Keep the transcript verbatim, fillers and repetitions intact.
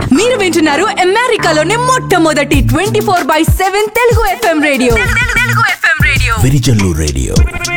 మీరు వింటున్నారు అమెరికాలోనే మొట్టమొదటి twenty four by seven Telugu FM radio. Telugu FM radio. Virijallu radio.